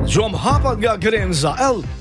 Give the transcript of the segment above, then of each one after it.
Gjom hapa nga Grenza,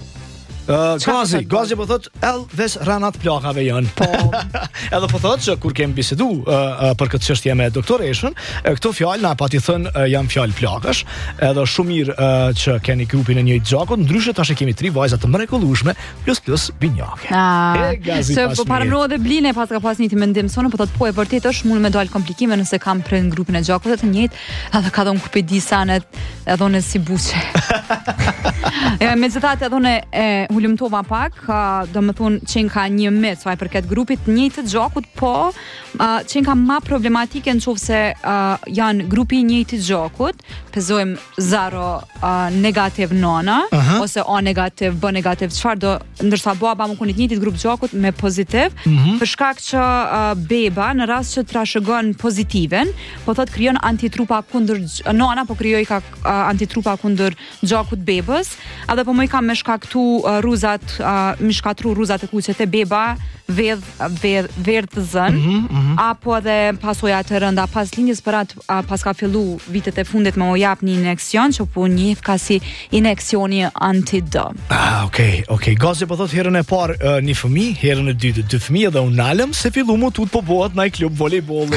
Gazi po thot veç ranat plakave janë. Po. Edhe po thot që kur kemi bisedu për këtë çështje me doktoreshën, këto fjalë na pati thënë janë fjalë plakash, edhe shumë mirë që keni grupin e njëjtë gjakut, ndryshe tash kemi 3 vajza të mrekullueshme plus binjake. Gazi se po paramro dhe Bline pas ka pas një mendim sonë, po thot po e vërtet është mund me dal komplikime nëse kam prej grupin e gjakut të njëjtë, edhe ka dhënë kupe di sanet, edhe unë si buçe. Megjithatë edhe unë hulumtova pak, do më thonë qenë ka një mit, sa i përket grupit njëjtë të gjakut, po qenë ka ma problematike në qovë se janë grupi njëjtë të gjakut, pezojmë 0 negativ nona, ose A negativ, B negativ, qëfar do, ndërsa baba më kunit njëjtë grup gjakut me pozitiv, për shkak që beba në rast që trashëgon pozitiven, po thot krijon antitrupa kundër nona, po krijoi ka antitrupa kundër gjakut bebës, edhe po më i kam me shkaktu ruzat, më shkatru ruzat e kuqe te beba, verdhën, apo edhe pasojat të rënda pas linjës për atë pas ka fillu vitet e fundit me o jap një injekcion që po njeh ka si injeksioni anti-D. Okej. Gazi po thot herën e parë një fëmijë, herën e dytë 2 fëmijë dhe unë nalëm se fillu mu tut po bëhet në klub volejbolli.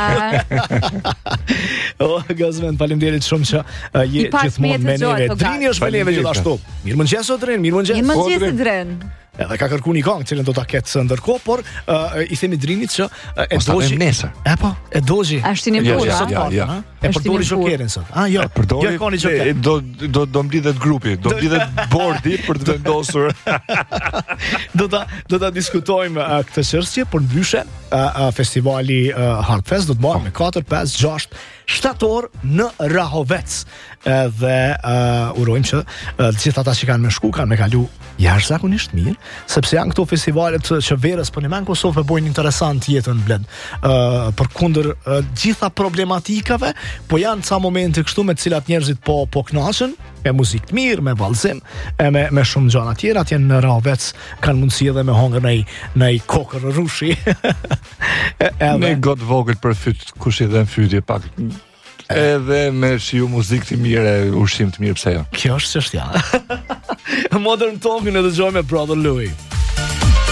Gazmen, faleminderit shumë që je gjithmonë me neve. Drini është me neve gjithashtu. Mirëmëngjes o Drin, mirëmëngjes Drin. Edhe ka kërku një këngë cilën do ta ketë së ndërkohë, por i themi Drinit që e doji. E doji. Ashtu një punë. Ja. E përdori jokerin sot. Jo. Përdori. Do mblidhet grupi, do mblidhet bordi për të vendosur. Do ta diskutojmë këtë çështje, por ndryshe festivali Hardfest do të bëhet me 4, 5, 6 shtator në Rahovec. Dhe urojmë që të gjithë ata që kanë me shku kanë me kalu jashtëzakonisht mirë, sepse janë këto festivalet që verës për një men Kosovë bojnë interesant jetën bled. Përkundër gjitha problematikave, po janë ca momente kështu me të cilat njerëzit po kënaqen, me muzikë të mirë, me vallëzim, me shumë gjëra tjera, atje në Rahovec kanë mundësi edhe me hongër në kokër rushi. Me gotë vogël për fyt, kush i dhe në fytje pak. Edhe me shiu muzikë të mirë, ushqim të mirë, pse jo. Kjo është çështja. Modern Talking e dëgjojmë me Brother Louie.